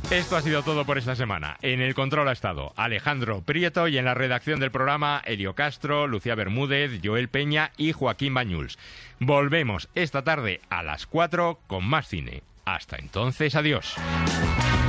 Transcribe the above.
Esto ha sido todo por esta semana. En el control ha estado Alejandro Prieto y en la redacción del programa Elio Castro, Lucía Bermúdez, Joel Peña y Joaquín Bañuls. Volvemos esta tarde a las 4 con más cine. Hasta entonces, adiós.